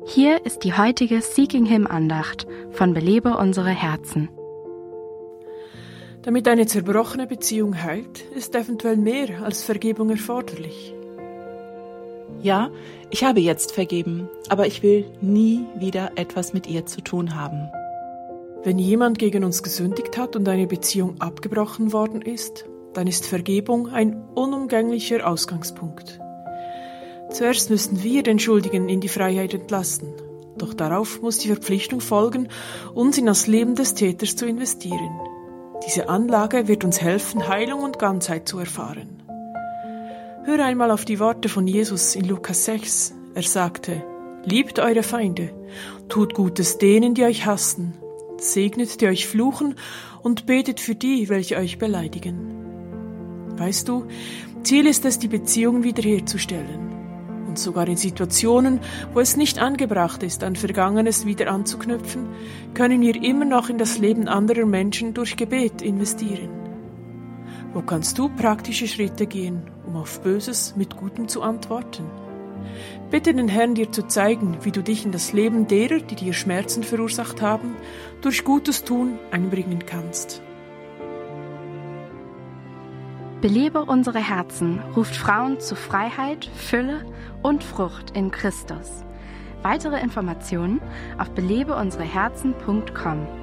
Hier ist die heutige Seeking Him Andacht von Belebe unsere Herzen. Damit eine zerbrochene Beziehung heilt, ist eventuell mehr als Vergebung erforderlich. Ja, ich habe jetzt vergeben, aber ich will nie wieder etwas mit ihr zu tun haben. Wenn jemand gegen uns gesündigt hat und eine Beziehung abgebrochen worden ist, dann ist Vergebung ein unumgänglicher Ausgangspunkt. Zuerst müssten wir den Schuldigen in die Freiheit entlassen, doch darauf muss die Verpflichtung folgen, uns in das Leben des Täters zu investieren. Diese Anlage wird uns helfen, Heilung und Ganzheit zu erfahren. Hör einmal auf die Worte von Jesus in Lukas 6. Er sagte: Liebt eure Feinde, tut Gutes denen, die euch hassen, segnet, die euch fluchen, und betet für die, welche euch beleidigen. Weißt du, Ziel ist es, die Beziehung wiederherzustellen. Und sogar in Situationen, wo es nicht angebracht ist, an Vergangenes wieder anzuknüpfen, können wir immer noch in das Leben anderer Menschen durch Gebet investieren. Wo kannst du praktische Schritte gehen, um auf Böses mit Gutem zu antworten? Bitte den Herrn, dir zu zeigen, wie du dich in das Leben derer, die dir Schmerzen verursacht haben, durch Gutes tun einbringen kannst. Belebe unsere Herzen ruft Frauen zu Freiheit, Fülle und Frucht in Christus. Weitere Informationen auf belebeunsereherzen.com.